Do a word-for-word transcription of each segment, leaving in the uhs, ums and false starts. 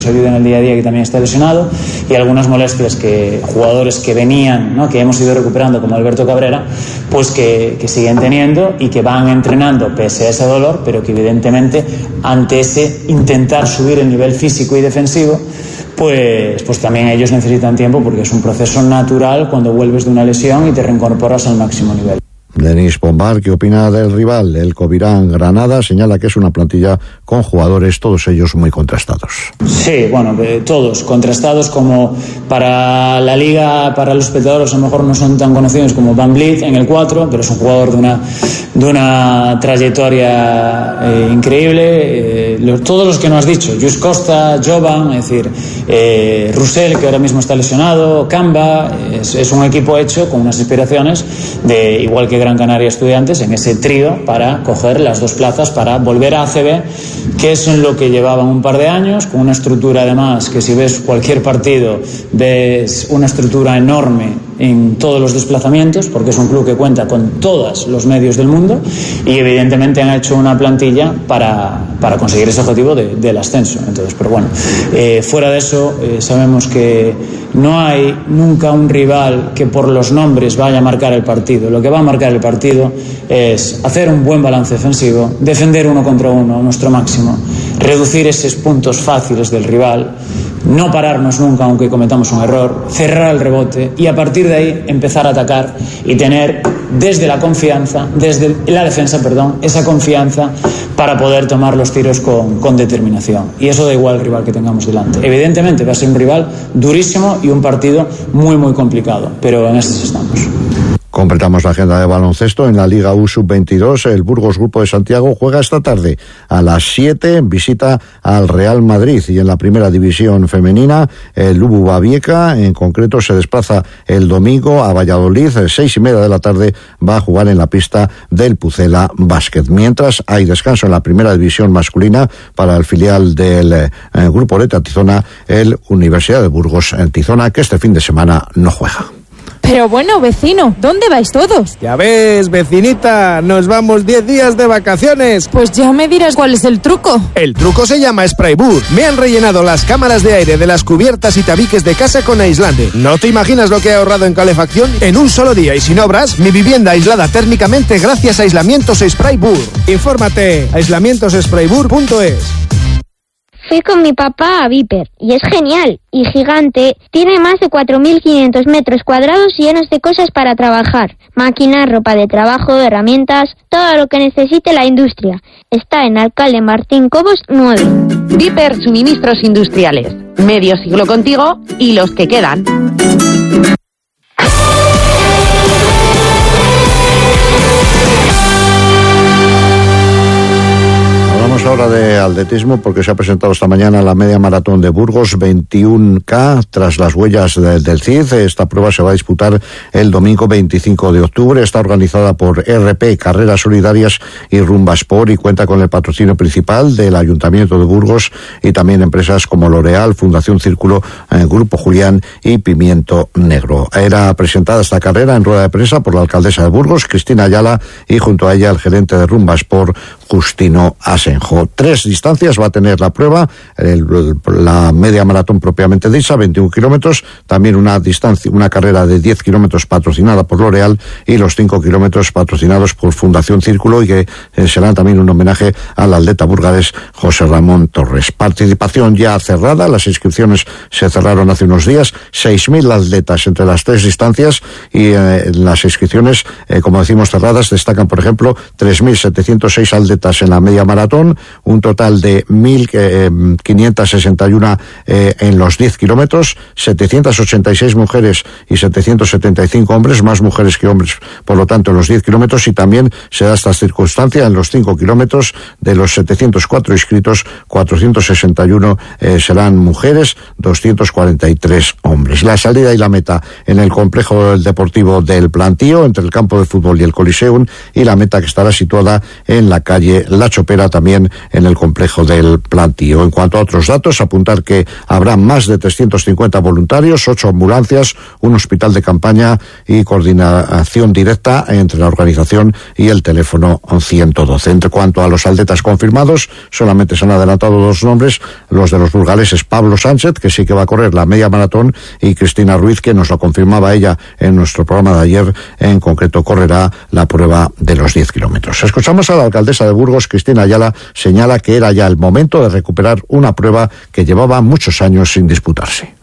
ayuda en el día a día, que también está lesionado, y algunas molestias que jugadores que venían, ¿no?, que hemos ido recuperando, como Alberto Cabrera, pues que, que siguen teniendo y que van entrenando pese a ese dolor, pero que evidentemente ante ese intentar subir el nivel físico y defensivo, pues, pues también ellos necesitan tiempo, porque es un proceso natural cuando vuelves de una lesión y te reincorporas al máximo nivel. Denis Pombar, ¿qué opina del rival? El Covirán Granada señala que es una plantilla con jugadores, todos ellos muy contrastados. Sí, bueno, eh, todos contrastados, como para la liga, para los espectadores a lo mejor no son tan conocidos como Van Vliet en el cuatro, pero es un jugador de una, de una trayectoria eh, increíble. Eh, los, todos los que nos has dicho, Jus Costa, Jovan, es decir, eh, Russell, que ahora mismo está lesionado, Camba, es, es un equipo hecho con unas aspiraciones de, igual que Gran Canaria Estudiantes, en ese trío para coger las dos plazas para volver a A C B, que es en lo que llevaban un par de años, con una estructura además que, si ves cualquier partido, ves una estructura enorme en todos los desplazamientos, porque es un club que cuenta con todos los medios del mundo, y evidentemente han hecho una plantilla para, para conseguir ese objetivo de, del ascenso. Entonces, pero bueno, eh, fuera de eso, eh, sabemos que no hay nunca un rival que por los nombres vaya a marcar el partido. Lo que va a marcar el partido es hacer un buen balance defensivo, defender uno contra uno a nuestro máximo, reducir esos puntos fáciles del rival, no pararnos nunca aunque cometamos un error, cerrar el rebote y a partir de ahí empezar a atacar y tener desde la confianza, desde la defensa, perdón, esa confianza para poder tomar los tiros con, con determinación. Y eso da igual el rival que tengamos delante. Evidentemente va a ser un rival durísimo y un partido muy muy complicado, pero en estos estamos. Completamos la agenda de baloncesto en la Liga U sub veintidós. El Burgos Grupo de Santiago juega esta tarde a las siete en visita al Real Madrid, y en la primera división femenina el Lubu Babieca en concreto se desplaza el domingo a Valladolid. Seis y media de la tarde va a jugar en la pista del Pucela Basket. Mientras hay descanso en la primera división masculina para el filial del eh, Grupo Lete Tizona, el Universidad de Burgos en Tizona, que este fin de semana no juega. Pero bueno, vecino, ¿dónde vais todos? Ya ves, vecinita, nos vamos diez días de vacaciones. Pues ya me dirás cuál es el truco. El truco se llama Spraybur. Me han rellenado las cámaras de aire de las cubiertas y tabiques de casa con aislante. ¿No te imaginas lo que he ahorrado en calefacción? En un solo día y sin obras, mi vivienda aislada térmicamente gracias a Aislamientos Spraybur. Infórmate, aislamientos spraybur punto es. Fui con mi papá a Viper y es genial y gigante. Tiene más de cuatro mil quinientos metros cuadrados llenos de cosas para trabajar. Máquinas, ropa de trabajo, herramientas, todo lo que necesite la industria. Está en Alcalde Martín Cobos nueve. Viper Suministros Industriales. Medio siglo contigo y los que quedan. Hablamos ahora de atletismo porque se ha presentado esta mañana la media maratón de Burgos veintiuno K tras las huellas de, del C I D. Esta prueba se va a disputar el domingo veinticinco de octubre. Está organizada por R P, Carreras Solidarias y Rumba Sport, y cuenta con el patrocinio principal del Ayuntamiento de Burgos y también empresas como L'Oreal, Fundación Círculo, eh, Grupo Julián y Pimiento Negro. Era presentada esta carrera en rueda de prensa por la alcaldesa de Burgos, Cristina Ayala, y junto a ella el gerente de Rumba Sport, Justino Asenjo. Tres distancias va a tener la prueba: el, la media maratón propiamente dicha, veintiún kilómetros, también una distancia, una carrera de diez kilómetros patrocinada por L'Oreal y los cinco kilómetros patrocinados por Fundación Círculo, y que eh, serán también un homenaje al atleta burgalés José Ramón Torres. Participación ya cerrada, las inscripciones se cerraron hace unos días, seis mil atletas entre las tres distancias, y eh, las inscripciones, eh, como decimos, cerradas. Destacan, por ejemplo, tres mil setecientos seis atletas en la media maratón, un total de mil quinientos sesenta y uno eh, en los diez kilómetros, setecientos ochenta y seis mujeres y setecientos setenta y cinco hombres, más mujeres que hombres, por lo tanto, en los diez kilómetros, y también se da esta circunstancia en los cinco kilómetros. De los setecientos cuatro inscritos, cuatrocientos sesenta y uno eh, serán mujeres, doscientos cuarenta y tres hombres. La salida y la meta en el complejo deportivo del Plantío, entre el campo de fútbol y el Coliseum, y la meta que estará situada en la calle La Chopera, también en el complejo del Plantío. En cuanto a otros datos, apuntar que habrá más de trescientos cincuenta voluntarios, ocho ambulancias, un hospital de campaña y coordinación directa entre la organización y el teléfono ciento doce. En cuanto a los atletas confirmados, solamente se han adelantado dos nombres, los de los burgaleses Pablo Sánchez, que sí que va a correr la media maratón, y Cristina Ruiz, que nos lo confirmaba ella en nuestro programa de ayer, en concreto correrá la prueba de los diez kilómetros. Escuchamos a la alcaldesa de Burgos, Cristina Ayala, señala que era ya el momento de recuperar una prueba que llevaba muchos años sin disputarse.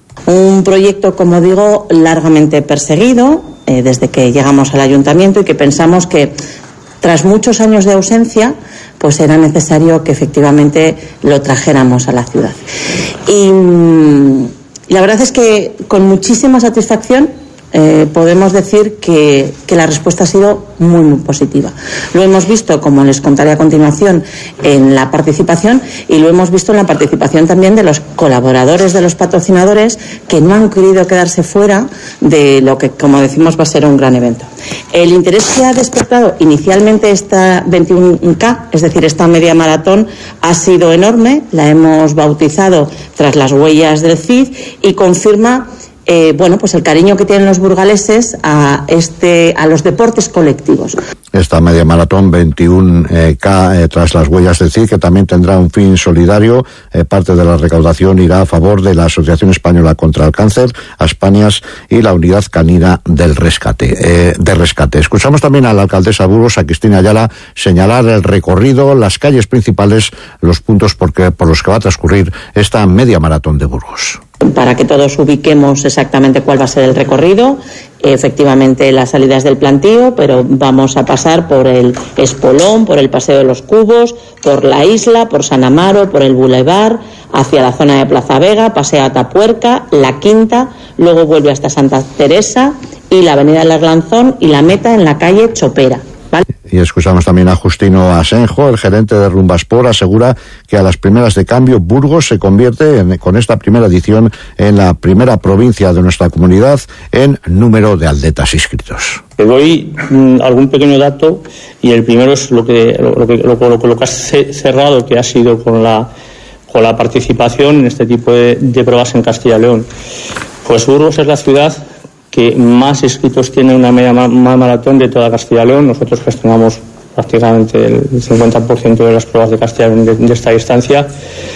Un proyecto, como digo, largamente perseguido eh, desde que llegamos al ayuntamiento, y que pensamos que tras muchos años de ausencia pues era necesario que efectivamente lo trajéramos a la ciudad. Y mm, la verdad es que con muchísima satisfacción Eh, podemos decir que, que la respuesta ha sido muy, muy positiva. Lo hemos visto, como les contaré a continuación, en la participación, y lo hemos visto en la participación también de los colaboradores, de los patrocinadores, que no han querido quedarse fuera de lo que, como decimos, va a ser un gran evento. El interés que ha despertado inicialmente esta veintiuno K, es decir, esta media maratón, ha sido enorme. La hemos bautizado Tras las huellas del Cid, y confirma Eh, bueno, pues el cariño que tienen los burgaleses a este, a los deportes colectivos. Esta media maratón veintiuno K eh, tras las huellas del Cid, que también tendrá un fin solidario. Eh, parte de la recaudación irá a favor de la Asociación Española contra el Cáncer, Aspanias, y la Unidad Canina del Rescate. Eh, de Rescate. Escuchamos también a la alcaldesa de Burgos, a Cristina Ayala, señalar el recorrido, las calles principales, los puntos por, que, por los que va a transcurrir esta media maratón de Burgos. Para que todos ubiquemos exactamente cuál va a ser el recorrido, efectivamente las salidas del Plantío, pero vamos a pasar por el Espolón, por el Paseo de los Cubos, por la Isla, por San Amaro, por el Boulevard, hacia la zona de Plaza Vega, Paseo Atapuerca, La Quinta, luego vuelve hasta Santa Teresa y la Avenida del Arlanzón, y la meta en la calle Chopera. ¿Vale? Y escuchamos también a Justino Asenjo, el gerente de Rumbaspor, asegura que a las primeras de cambio Burgos se convierte en, con esta primera edición en la primera provincia de nuestra comunidad en número de atletas inscritos. Te doy mm, algún pequeño dato, y el primero es lo que lo, lo, lo, lo, lo que has cerrado, que ha sido con la con la participación en este tipo de, de pruebas en Castilla y León. Pues Burgos es la ciudad que más inscritos tiene una media maratón de toda Castilla y León. Nosotros gestionamos prácticamente el cincuenta por ciento de las pruebas de Castilla y León de, de esta distancia,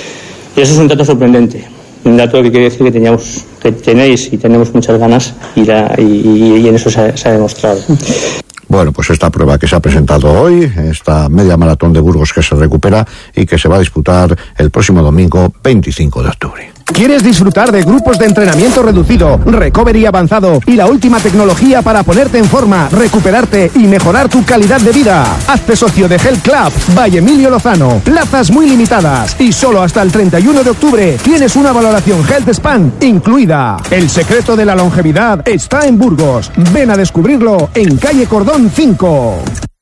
y eso es un dato sorprendente, un dato que quiere decir que teníamos, que tenéis y tenemos muchas ganas, y, la, y, y en eso se ha, se ha demostrado. Bueno, pues esta prueba que se ha presentado hoy, esta media maratón de Burgos que se recupera y que se va a disputar el próximo domingo veinticinco de octubre. ¿Quieres disfrutar de grupos de entrenamiento reducido, recovery avanzado y la última tecnología para ponerte en forma, recuperarte y mejorar tu calidad de vida? Hazte socio de Health Club by Emilio Lozano. Plazas muy limitadas y solo hasta el treinta y uno de octubre tienes una valoración Health Span incluida. El secreto de la longevidad está en Burgos. Ven a descubrirlo en calle Cordón cinco.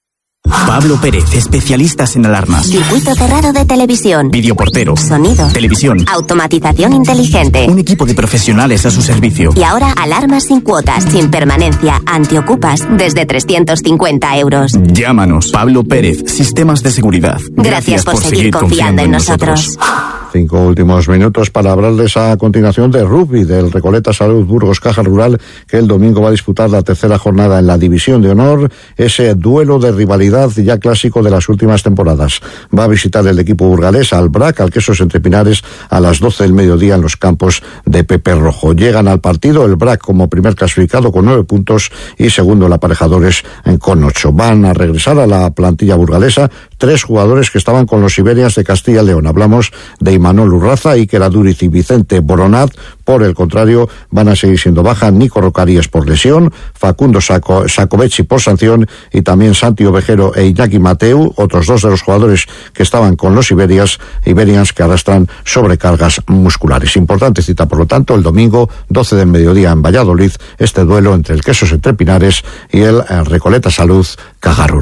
Pablo Pérez, especialistas en alarmas. Circuito cerrado de televisión. Videoportero. Sonido. Televisión. Automatización inteligente. Un equipo de profesionales a su servicio. Y ahora alarmas sin cuotas, sin permanencia, antiocupas, desde trescientos cincuenta euros. Llámanos. Pablo Pérez, Sistemas de Seguridad. Gracias, Gracias por, por seguir, seguir confiando, confiando en nosotros. nosotros. Cinco últimos minutos para hablarles a continuación de rugby, del Recoleta Salud Burgos Caja Rural, que el domingo va a disputar la tercera jornada en la División de Honor, ese duelo de rivalidad ya clásico de las últimas temporadas. Va a visitar el equipo burgalés al B R A C, al Quesos Entre Pinares, a las doce del mediodía en los campos de Pepe Rojo. Llegan al partido el B R A C como primer clasificado con nueve puntos y segundo el Aparejadores con ocho. Van a regresar a la plantilla burgalesa tres jugadores que estaban con los Iberians de Castilla y León. Hablamos de Imanol Urraza, Iker Aduriz y Vicente Boronat. Por el contrario, van a seguir siendo baja Nico Rocaríes por lesión, Facundo Saco, Sacovecchi por sanción, y también Santi Ovejero e Iñaki Mateu, otros dos de los jugadores que estaban con los Iberians, Iberians que arrastran sobrecargas musculares. Importante cita, por lo tanto, el domingo, doce del mediodía en Valladolid, este duelo entre el Quesos Entre Pinares y el Recoleta Salud Caja Rural.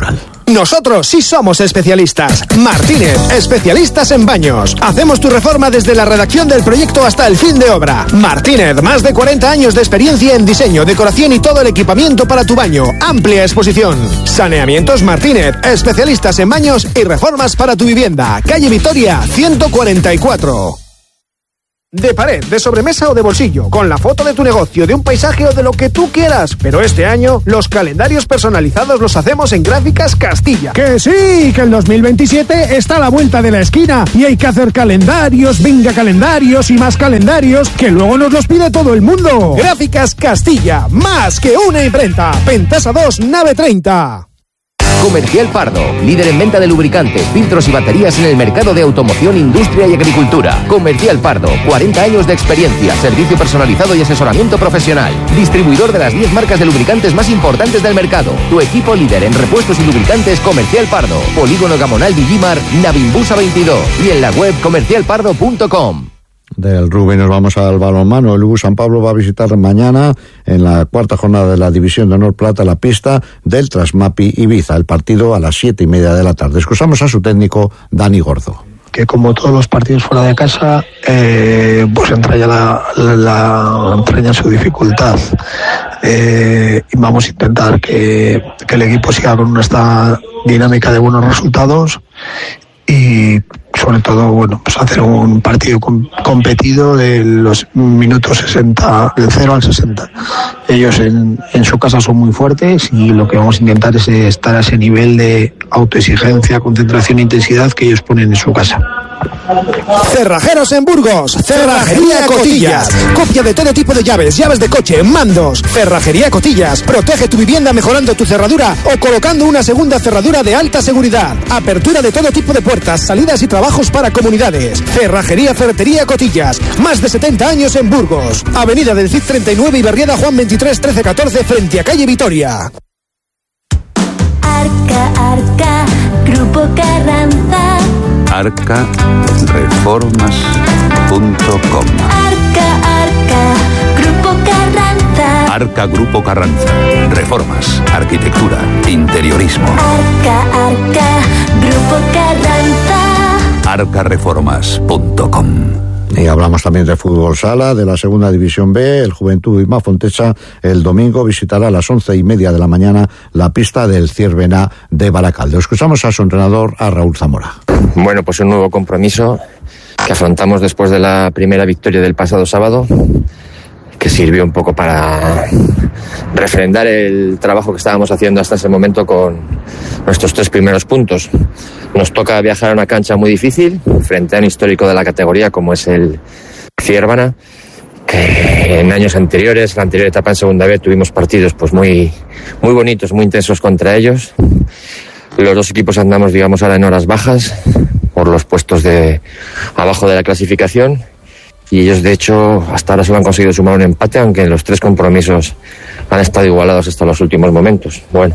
Nosotros sí somos especialistas. Martínez, especialistas en baños. Hacemos tu reforma desde la redacción del proyecto hasta el fin de obra. Martínez, más de cuarenta años de experiencia en diseño, decoración y todo el equipamiento para tu baño. Amplia exposición. Saneamientos Martínez, especialistas en baños y reformas para tu vivienda. Calle Vitoria, ciento cuarenta y cuatro. De pared, de sobremesa o de bolsillo, con la foto de tu negocio, de un paisaje o de lo que tú quieras. Pero este año, los calendarios personalizados los hacemos en Gráficas Castilla. ¡Que sí! Que el dos mil veintisiete está a la vuelta de la esquina y hay que hacer calendarios, venga calendarios y más calendarios, que luego nos los pide todo el mundo. Gráficas Castilla, más que una imprenta. Pentasa dos, nave treinta. Comercial Pardo, líder en venta de lubricantes, filtros y baterías en el mercado de automoción, industria y agricultura. Comercial Pardo, cuarenta años de experiencia, servicio personalizado y asesoramiento profesional. Distribuidor de las diez marcas de lubricantes más importantes del mercado. Tu equipo líder en repuestos y lubricantes, Comercial Pardo. Polígono Gamonal Villimar, Navimbusa veintidós y en la web comercial pardo punto com. Del Rugby nos vamos al balonmano. El U San Pablo va a visitar mañana, en la cuarta jornada de la División de Honor Plata, la pista del Trasmapi Ibiza. El partido a las siete y media de la tarde. Escuchamos a su técnico, Dani Gordo. Que como todos los partidos fuera de casa, eh, pues entraña, la, la, la, entraña su dificultad. Eh, y vamos a intentar que, que el equipo siga con esta dinámica de buenos resultados y sobre todo, bueno, pues hacer un partido com- competido de los minutos sesenta, del cero al sesenta. Ellos en, en su casa son muy fuertes y lo que vamos a intentar es estar a ese nivel de autoexigencia, concentración e intensidad que ellos ponen en su casa. Cerrajeros en Burgos, Cerrajería Cotillas. Copia de todo tipo de llaves, llaves de coche, mandos. Cerrajería Cotillas. Protege tu vivienda mejorando tu cerradura o colocando una segunda cerradura de alta seguridad. Apertura de todo tipo de puertas, salidas y trabajos para comunidades. Cerrajería Ferretería Cotillas. Más de setenta años en Burgos. Avenida del Cid treinta y nueve y Barriada Juan veintitrés trece catorce frente a calle Vitoria. Arca, Arca, Grupo Carranza. arca reformas punto com. Arca, Arca, Grupo Carranza. Arca Grupo Carranza. Reformas, arquitectura, interiorismo. Arca, Arca, Grupo Carranza. arca reformas punto com. Y hablamos también de fútbol sala, de la segunda división B. El Juventud Ima Fontecha el domingo visitará a las once y media de la mañana la pista del Ciervena de Baracaldo. Escuchamos a su entrenador, a Raúl Zamora. Bueno, pues un nuevo compromiso que afrontamos después de la primera victoria del pasado sábado, que sirvió un poco para refrendar el trabajo que estábamos haciendo hasta ese momento con nuestros tres primeros puntos. Nos toca viajar a una cancha muy difícil frente a un histórico de la categoría como es el Ciervana, que en años anteriores, la anterior etapa en segunda B, tuvimos partidos pues muy, muy bonitos, muy intensos contra ellos. Los dos equipos andamos, digamos, ahora en horas bajas por los puestos de abajo de la clasificación. Y ellos, de hecho, hasta ahora solo han conseguido sumar un empate, aunque en los tres compromisos han estado igualados hasta los últimos momentos. Bueno.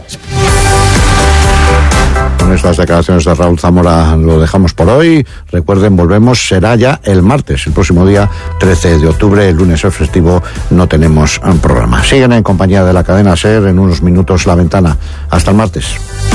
Con estas declaraciones de Raúl Zamora lo dejamos por hoy. Recuerden, volvemos, será ya el martes, el próximo día trece de octubre. El lunes es festivo, no tenemos un programa. Siguen en compañía de la cadena SER, en unos minutos La Ventana. Hasta el martes.